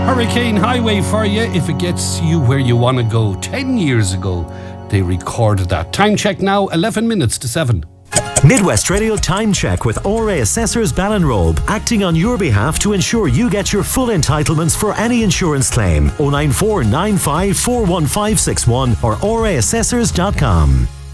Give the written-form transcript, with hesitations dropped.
Hurricane Highway for you if it gets you where you want to go. 10 years ago, they recorded that. Time check now, 11 minutes to 7. Midwest Radio Time Check with RA Assessors Ballinrobe, acting on your behalf to ensure you get your full entitlements for any insurance claim. 094 95 41561 or raassessors.com.